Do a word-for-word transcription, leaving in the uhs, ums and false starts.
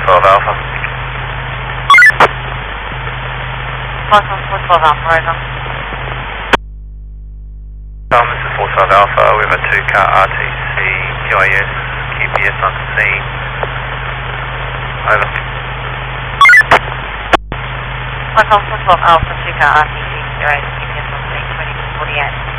twelve Alpha. Python four twelve Alpha, over. Um, this is four twelve Alpha, we have a two car R T C Q I S, Q P S on scene. Over. Python four twelve Alpha, two car R T C, Q I S, Q P S on scene, twenty forty-eight.